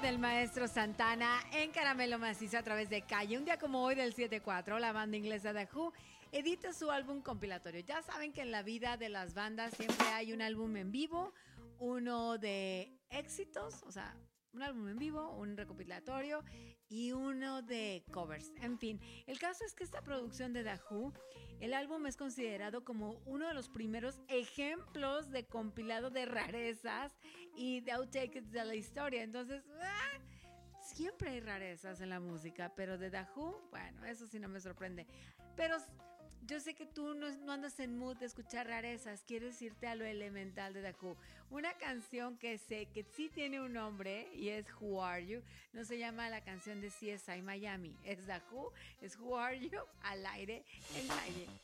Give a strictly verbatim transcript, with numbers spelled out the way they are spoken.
del maestro Santana en Caramelo Macizo a través de Calle. Un día como hoy del siete cuatro, la banda inglesa The Who edita su álbum compilatorio. Ya saben que en la vida de las bandas siempre hay un álbum en vivo, uno de éxitos, o sea, un álbum en vivo, un recopilatorio y uno de covers. En fin, el caso es que esta producción de The Who, el álbum es considerado como uno de los primeros ejemplos de compilado de rarezas y de outtakes de la historia. Entonces, ¡ah! Siempre hay rarezas en la música, pero de The Who, bueno, eso sí no me sorprende. Pero yo sé que tú no, no andas en mood de escuchar rarezas, quieres irte a lo elemental de The Who. Una canción que sé que sí tiene un nombre y es Who Are You. No se llama la canción de C S I Miami, es The Who, es Who Are You al aire en Calle.